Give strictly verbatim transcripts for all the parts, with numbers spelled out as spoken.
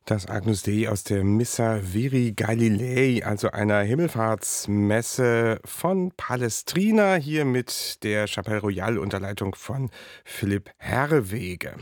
Das Agnus Dei aus der Missa Viri Galilei, also einer Himmelfahrtsmesse von Palestrina, hier mit der Chapelle Royale unter Leitung von Philipp Herreweghe.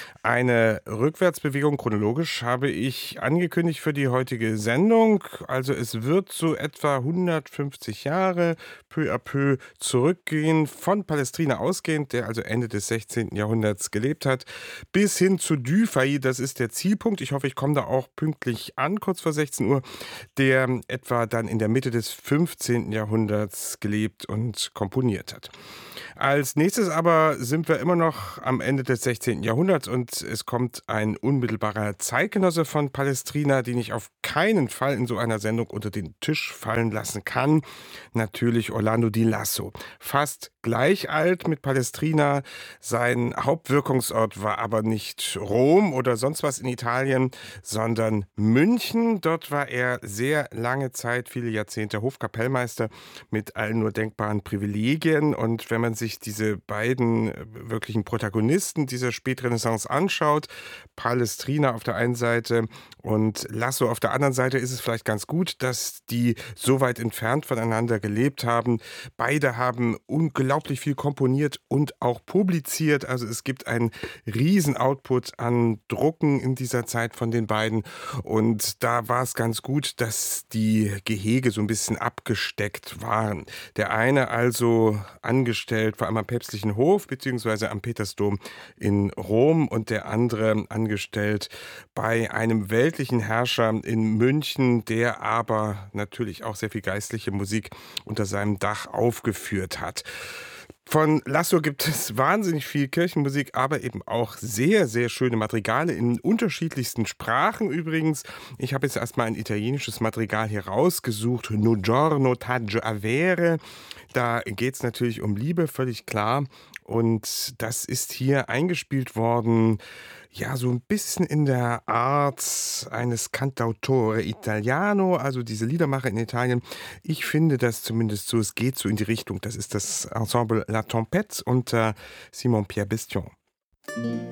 Eine Rückwärtsbewegung chronologisch habe ich angekündigt für die heutige Sendung. Also es wird so etwa hundertfünfzig Jahre peu à peu zurückgehen, von Palestrina ausgehend, der also Ende des sechzehnten. Jahrhunderts gelebt hat, bis hin zu Dufay, das ist der Zielpunkt. Ich hoffe, ich komme da auch pünktlich an, kurz vor sechzehn Uhr, der etwa dann in der Mitte des fünfzehnten. Jahrhunderts gelebt und komponiert hat. Als nächstes aber sind wir immer noch am Ende des sechzehnten. Jahrhunderts und es kommt ein unmittelbarer Zeitgenosse von Palestrina, den ich auf keinen Fall in so einer Sendung unter den Tisch fallen lassen kann. Natürlich Orlando di Lasso. Fast gleich alt mit Palestrina. Sein Hauptwirkungsort war aber nicht Rom oder sonst was in Italien, sondern München. Dort war er sehr lange Zeit, viele Jahrzehnte Hofkapellmeister mit allen nur denkbaren Privilegien. Und wenn man sich diese beiden wirklichen Protagonisten dieser Spätrenaissance anschaut, Palestrina auf der einen Seite und Lasso auf der anderen Seite, ist es vielleicht ganz gut, dass die so weit entfernt voneinander gelebt haben. Beide haben unglaublich viel komponiert und auch publiziert. Also es gibt einen riesen Output an Drucken in dieser Zeit von den beiden. Und da war es ganz gut, dass die Gehege so ein bisschen abgesteckt waren. Der eine also angestellt vor allem am päpstlichen Hof beziehungsweise am Petersdom in Rom und der andere angestellt bei einem weltlichen Herrscher in München, der aber natürlich auch sehr viel geistliche Musik unter seinem Dach aufgeführt hat. Von Lasso gibt es wahnsinnig viel Kirchenmusik, aber eben auch sehr, sehr schöne Madrigale in unterschiedlichsten Sprachen übrigens. Ich habe jetzt erstmal ein italienisches Madrigal hier rausgesucht, No giorno t'aggio avere. Da geht es natürlich um Liebe, völlig klar. Und das ist hier eingespielt worden, ja, so ein bisschen in der Art eines Cantautore Italiano, also diese Liedermacher in Italien. Ich finde das zumindest so, es geht so in die Richtung. Das ist das Ensemble La Tempête unter Simon Pierre Bestion.